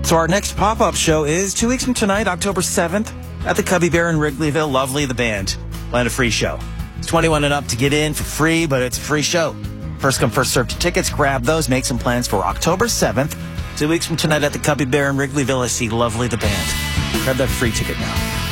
So our next pop-up show is 2 weeks from tonight, October 7th, at the Cubby Bear in Wrigleyville. Lovely, the band. Playing a free show. It's 21 and up to get in for free, but it's a free show. First come, first served tickets. Grab those. Make some plans for October 7th, 2 weeks from tonight at the Cubby Bear in Wrigleyville. I see Lovely, the band. Grab that free ticket now.